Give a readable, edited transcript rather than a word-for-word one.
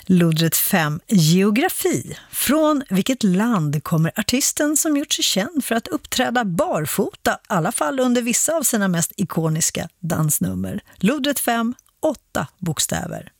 Lodrätt 5. Geografi. Från vilket land kommer artisten som gjort sig känd för att uppträda barfota, i alla fall under vissa av sina mest ikoniska dansnummer? Lodrätt 5. 8 bokstäver.